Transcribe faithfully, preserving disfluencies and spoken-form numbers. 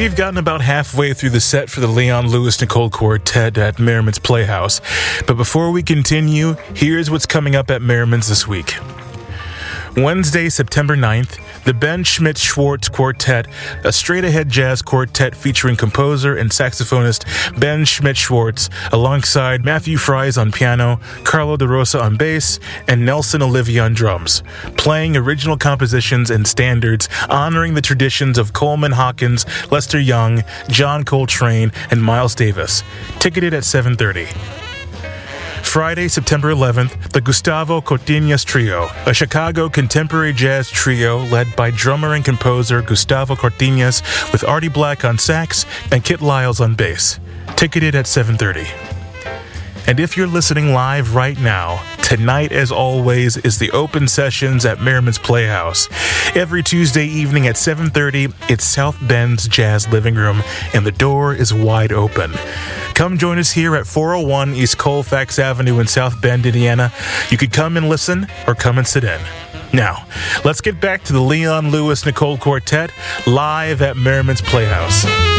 We've gotten about halfway through the set for the Leon Lewis Nicole Quartet at Merriman's Playhouse. But before we continue, here's what's coming up at Merriman's this week. Wednesday, September ninth, the Ben Schmidt Schwartz Quartet, a straight-ahead jazz quartet featuring composer and saxophonist Ben Schmidt Schwartz, alongside Matthew Fries on piano, Carlo DeRosa on bass, and Nelson Olivia on drums, playing original compositions and standards, honoring the traditions of Coleman Hawkins, Lester Young, John Coltrane, and Miles Davis. Ticketed at seven thirty. Friday, September eleventh, the Gustavo Cortinas Trio, a Chicago contemporary jazz trio led by drummer and composer Gustavo Cortinas with Artie Black on sax and Kit Lyles on bass. Ticketed at seven thirty. And if you're listening live right now, tonight, as always, is the open sessions at Merriman's Playhouse. Every Tuesday evening at seven thirty, it's South Bend's Jazz Living Room, and the door is wide open. Come join us here at four oh one East Colfax Avenue in South Bend, Indiana. You could come and listen or come and sit in. Now, let's get back to the Leon Lewis Nicole Quartet live at Merriman's Playhouse.